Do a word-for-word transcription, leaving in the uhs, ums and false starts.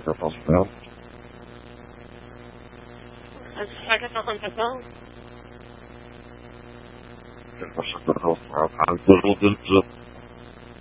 حاجة تصنيع حاجة تصنيع كيف شكرا وصعب عن جهود الجد